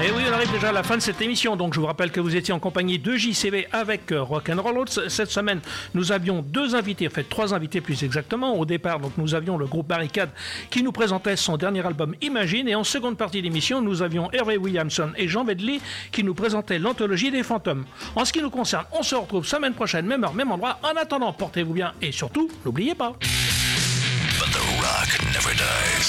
Et oui, on arrive déjà à la fin de cette émission, donc je vous rappelle que vous étiez en compagnie de JCB avec Rock'n'Roll. Cette semaine, nous avions deux invités, en fait 3 invités plus exactement. Au départ, donc nous avions le groupe Barricade qui nous présentait son dernier album Imagine, et en seconde partie d'émission, nous avions Hervé Williamson et Jean Bedley qui nous présentaient l'anthologie des fantômes. En ce qui nous concerne, on se retrouve semaine prochaine, même heure, même endroit. En attendant, portez-vous bien et surtout, n'oubliez pas. But the rock never dies.